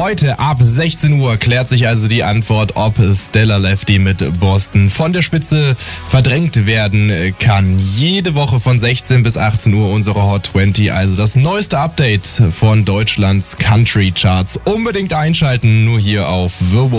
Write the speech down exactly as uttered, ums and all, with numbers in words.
Heute ab sechzehn Uhr klärt sich also die Antwort, ob Stella Lefty mit Boston von der Spitze verdrängt werden kann. Jede Woche von sechzehn bis achtzehn Uhr unsere Hot zwanzig, also das neueste Update von Deutschlands Country Charts. Unbedingt einschalten, nur hier auf The